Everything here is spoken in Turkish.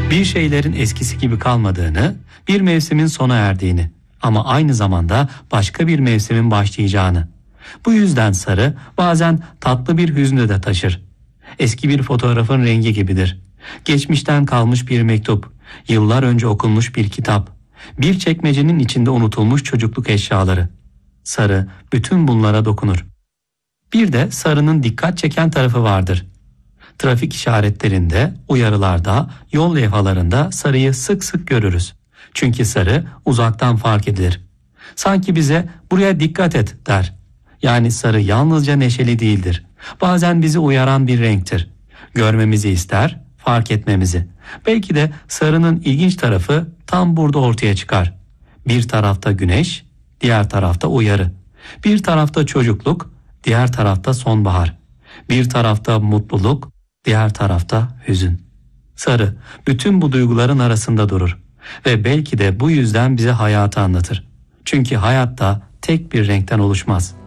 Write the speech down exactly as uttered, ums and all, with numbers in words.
Bir şeylerin eskisi gibi kalmadığını, bir mevsimin sona erdiğini ama aynı zamanda başka bir mevsimin başlayacağını. Bu yüzden sarı bazen tatlı bir hüznü de taşır. Eski bir fotoğrafın rengi gibidir. Geçmişten kalmış bir mektup, yıllar önce okunmuş bir kitap, bir çekmecenin içinde unutulmuş çocukluk eşyaları. Sarı bütün bunlara dokunur. Bir de sarının dikkat çeken tarafı vardır. Trafik işaretlerinde, uyarılarda, yol levhalarında sarıyı sık sık görürüz. Çünkü sarı uzaktan fark edilir. Sanki bize buraya dikkat et der. Yani sarı yalnızca neşeli değildir. Bazen bizi uyaran bir renktir. Görmemizi ister, fark etmemizi. Belki de sarının ilginç tarafı tam burada ortaya çıkar. Bir tarafta güneş, diğer tarafta uyarı. Bir tarafta çocukluk, diğer tarafta sonbahar. Bir tarafta mutluluk, diğer tarafta hüzün. Sarı bütün bu duyguların arasında durur ve belki de bu yüzden bize hayatı anlatır. Çünkü hayat da tek bir renkten oluşmaz.